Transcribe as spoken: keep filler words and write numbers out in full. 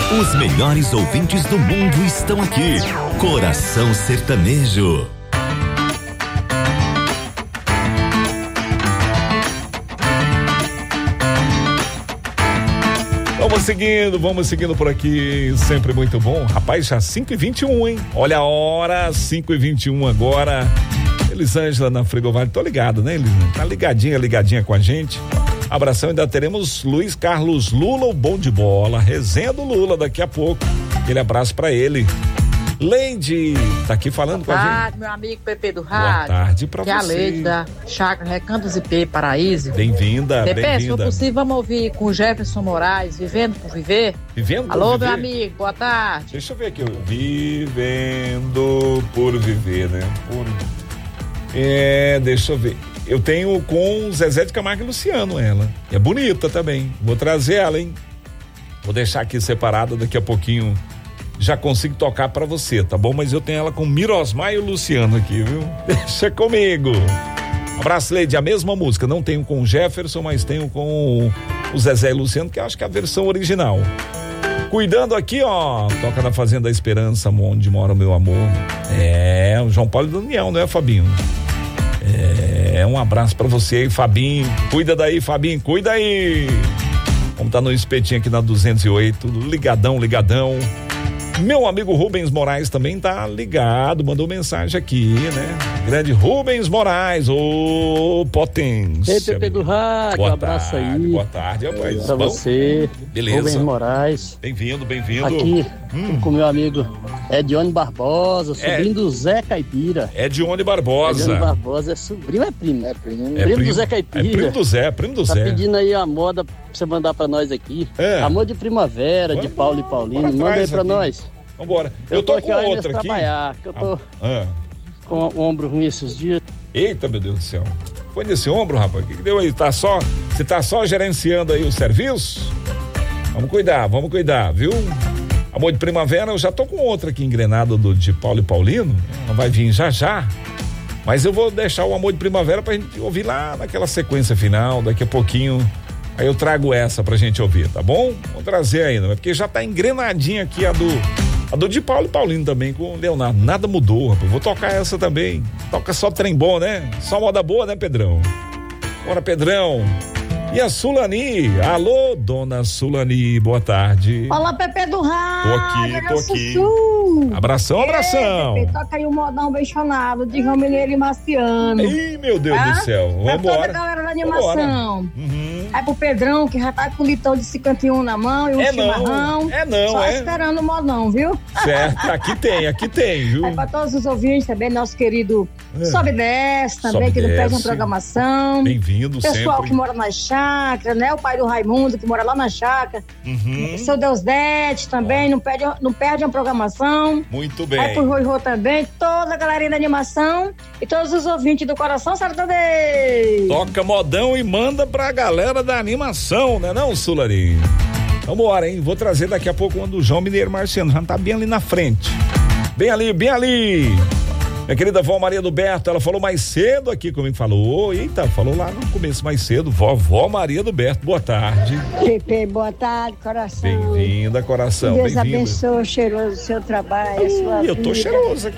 Os melhores ouvintes do mundo estão aqui. Coração Sertanejo. Vamos seguindo, vamos seguindo por aqui, sempre muito bom. Rapaz, já cinco e vinte e um, hein? Olha a hora, cinco e vinte e um agora. Elisângela na Frigovar, tô ligado, né, Elisângela? Tá ligadinha, ligadinha com a gente. Abração, ainda teremos Luiz Carlos Lula, o bom de bola, resenha do Lula daqui a pouco. Aquele abraço pra ele. Leide, tá aqui falando Boa com tarde, a gente. meu amigo Pepe do Rádio. Boa tarde pra que você. Que é a Leide da Chácara Recantos I P, Paraíso. Bem-vinda, Pepe, bem-vinda. se for possível, vamos ouvir com Jefferson Moraes, Vivendo por Viver. Vivendo Alô, por meu viver? amigo, boa tarde. Deixa eu ver aqui, Vivendo por Viver, né? Por... É, deixa eu ver. Eu tenho com Zezé de Camargo e Luciano ela. É bonita também. Vou trazer ela, hein? Vou deixar aqui separada, daqui a pouquinho já consigo tocar pra você, tá bom? Mas eu tenho ela com Mirosmar e o Luciano aqui, viu? Deixa comigo. Abraço, Leide, a mesma música. Não tenho com o Jefferson, mas tenho com o Zezé e o Luciano, que eu acho que é a versão original. Cuidando aqui, ó, toca na Fazenda da Esperança, onde mora o meu amor. É, o João Paulo e Daniel, não é, Fabinho? É, um abraço pra você aí, Fabinho. Cuida daí, Fabinho, cuida aí. Vamos tá no espetinho aqui na duzentos e oito, ligadão, ligadão. Meu amigo Rubens Moraes também tá ligado, mandou mensagem aqui, né? Grande Rubens Moraes, ô potência. Ei, Pepe do Rádio, um abraço tarde, aí. Boa tarde, rapaz. Pra Bom? você, Beleza. Rubens Moraes. Bem-vindo, bem-vindo. Aqui, hum. com meu amigo Edione Barbosa, sobrinho é. do Zé Caipira. Edione Barbosa. Edione Barbosa é sobrinho, é primo? É primo. É primo, primo do Zé Caipira. É primo do Zé, primo do tá Zé. Tá pedindo aí a moda pra você mandar pra nós aqui. É. Amor de Primavera, Vamos, de Paulo e Paulino. Manda aí pra aqui. nós. Vambora. Eu, eu tô, tô aqui com outra aqui. Trabalhar, que eu tô ah. com o ombro ruim esses dias. Eita, meu Deus do céu. Foi nesse ombro, rapaz? O que, que deu aí? Tá só, você tá só gerenciando aí o serviço? Vamos cuidar, vamos cuidar, viu? Amor de Primavera, eu já tô com outra aqui engrenada do, de Paulo e Paulino. Não vai vir já já. Mas eu vou deixar o Amor de Primavera pra gente ouvir lá naquela sequência final, daqui a pouquinho. Aí eu trago essa pra gente ouvir, tá bom? Vou trazer ainda, porque já tá engrenadinha aqui a do... A do de Paulo e Paulino também, com o Leonardo. Nada mudou, rapaz. Vou tocar essa também. Toca só trem bom, né? Só moda boa, né, Pedrão? Bora, Pedrão. E a Sulani? Alô, dona Sulani, boa tarde. Olá, Pepe do Rádio. Tô aqui, tô aqui. Sussu. Abração, abração. Ei, Pepe, toca aí um modão bem chamado de João Mineiro e Marciano. Ih, meu Deus ah? do céu. Vambora. Pra toda a galera da animação. Uhum. Aí pro Pedrão, que já tá com o litão de cinquenta e um na mão e um é chimarrão. Não. É não, Só é. esperando o modão, viu? Certo, aqui tem, aqui tem, viu? Aí pra todos os ouvintes também, nosso querido é. Sobe e Desce também, Sobe que não perde uma programação. Bem-vindo sempre. Pessoal que mora na chácara, né? O pai do Raimundo, que mora lá na chácara. Uhum. Seu Deus Dete também, não perde, não perde uma programação. Muito bem. Aí pro Rui Rô também, toda a galerinha da animação e todos os ouvintes do Coração Sertanejo. Toca modão e manda pra galera da animação, né não, Sulari? Vambora, hein? Vou trazer daqui a pouco uma do João Mineiro Marciano, já tá bem ali na frente. Bem ali, bem ali. Minha querida vó Maria do Berto, ela falou mais cedo aqui comigo, falou, eita, falou lá no começo mais cedo, vovó Maria do Berto, boa tarde. Pepe, boa tarde, coração. Bem-vinda, coração, Deus bem-vinda. abençoe, cheiroso, o seu trabalho, a sua Ih, eu tô vida. cheiroso aqui.